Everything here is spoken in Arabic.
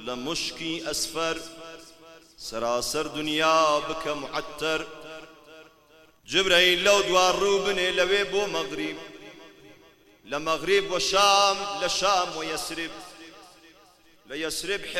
لمشكي أسفر سراسر دنيا بك معتر جبرائيل لو دوار روبني لوي بو مغرب لمغرب وشام لشام ويسرب ليسرب